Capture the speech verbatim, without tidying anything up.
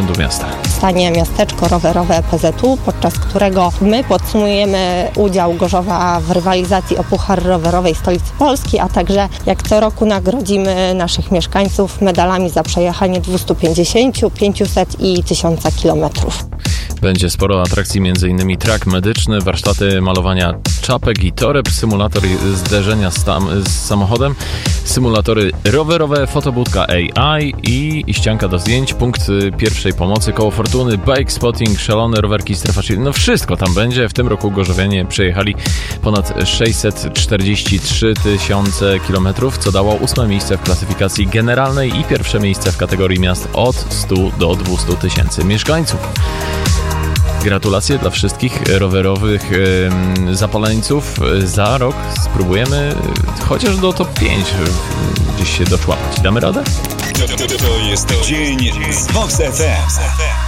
Urzędu Miasta. Stanie miasteczko rowerowe P Z U, podczas którego my podsumujemy udział Gorzowa w rywalizacji o Puchar Rowerowej Stolicy Polski, a także jak co roku nagrodzimy naszych mieszkańców medalami za przejechanie dwieście pięćdziesiąt, pięćset i tysiąc kilometrów. Będzie sporo atrakcji, m.in. trak medyczny, warsztaty malowania czapek i toreb, symulator zderzenia z, tam, z samochodem, symulatory rowerowe, fotobudka A I i, i ścianka do zdjęć, punkt pierwszej pomocy, koło fortuny, bike spotting, szalone rowerki, strefa chill. No wszystko tam będzie. W tym roku gorzowianie przejechali ponad sześćset czterdzieści trzy tysiące kilometrów, co dało ósme miejsce w klasyfikacji generalnej i pierwsze miejsce w kategorii miast od stu do dwustu tysięcy mieszkańców. Gratulacje dla wszystkich rowerowych yy, zapaleńców. Za rok spróbujemy chociaż do top pięć gdzieś się doczłapać. Damy radę? To, to, to jest dzień z Vox F M.